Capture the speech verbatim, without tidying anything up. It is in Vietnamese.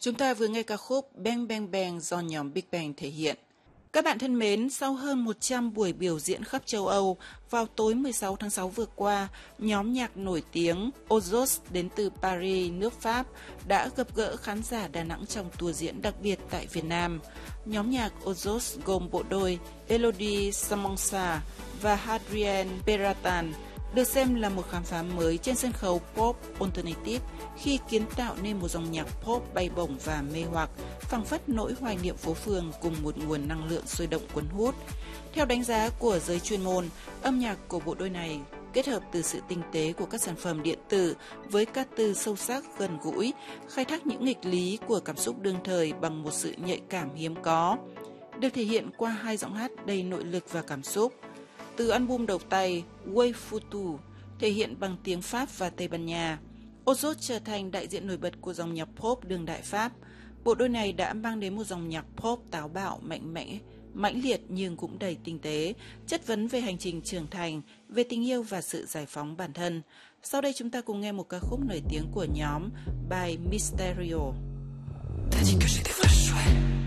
Chúng ta vừa nghe ca khúc Bang Bang Bang do nhóm Big Bang thể hiện. Các bạn thân mến, sau hơn một trăm buổi biểu diễn khắp châu Âu, vào tối mười sáu tháng sáu vừa qua, nhóm nhạc nổi tiếng Ozos đến từ Paris, nước Pháp đã gặp gỡ khán giả Đà Nẵng trong tour diễn đặc biệt tại Việt Nam. Nhóm nhạc Ozos gồm bộ đôi Elodie Samonsa và Hadrien Beratan, được xem là một khám phá mới trên sân khấu pop alternative khi kiến tạo nên một dòng nhạc pop bay bổng và mê hoặc, phảng phất nỗi hoài niệm phố phường cùng một nguồn năng lượng sôi động cuốn hút. Theo đánh giá của giới chuyên môn, âm nhạc của bộ đôi này kết hợp từ sự tinh tế của các sản phẩm điện tử với ca từ sâu sắc gần gũi, khai thác những nghịch lý của cảm xúc đương thời bằng một sự nhạy cảm hiếm có, được thể hiện qua hai giọng hát đầy nội lực và cảm xúc. Từ album đầu tay Way Futu thể hiện bằng tiếng Pháp và Tây Ban Nha, Ozos trở thành đại diện nổi bật của dòng nhạc pop đương đại Pháp. Bộ đôi này đã mang đến một dòng nhạc pop táo bạo, mạnh mẽ, mãnh liệt nhưng cũng đầy tinh tế, chất vấn về hành trình trưởng thành, về tình yêu và sự giải phóng bản thân. Sau đây chúng ta cùng nghe một ca khúc nổi tiếng của nhóm, bài Misterio. T'as dit que j'étais fraîche, ouais.